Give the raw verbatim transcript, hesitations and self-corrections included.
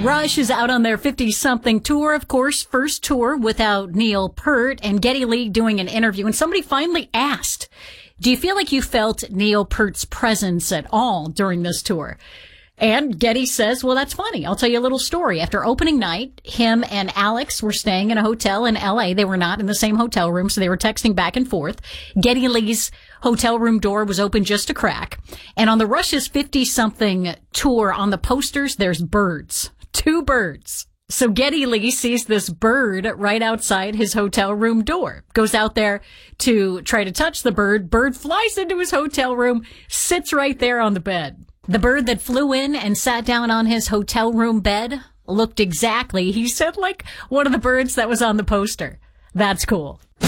Rush is out on their fifty-something tour, of course, first tour without Neil Peart, and Geddy Lee doing an interview. And somebody finally asked, do you feel like you felt Neil Peart's presence at all during this tour? And Geddy says, well, that's funny. I'll tell you a little story. After opening night, him and Alex were staying in a hotel in L A. They were not in the same hotel room, so they were texting back and forth. Geddy Lee's hotel room door was open just a crack. And on the Rush's fifty-something tour, on the posters, there's birds. Two birds. So Geddy Lee sees this bird right outside his hotel room door, goes out there to try to touch the bird. Bird flies into his hotel room, sits right there on the bed. The bird that flew in and sat down on his hotel room bed looked exactly, he said, like one of the birds that was on the poster. That's cool.